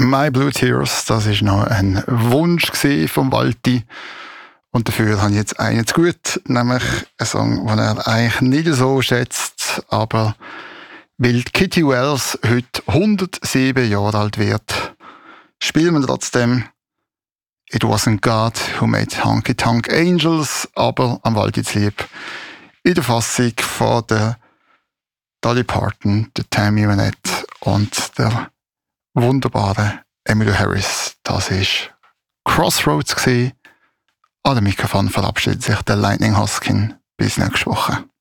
My Blue Tears, das war noch ein Wunsch vom Walti. Und dafür habe ich jetzt einen zu gut, nämlich einen Song, den er eigentlich nicht so schätzt, aber weil Kitty Wells heute 107 Jahre alt wird, spielen wir trotzdem It Wasn't God Who Made Honky Tonk Angels, aber am Walti zu lieb in der Fassung von der Dolly Parton, der Tammy Wynette und der wunderbaren Emmylou Harris. Das war Crossroads gewesen. An dem Mikrofon verabschiedet sich der Lightning Huskin. Bis nächste Woche.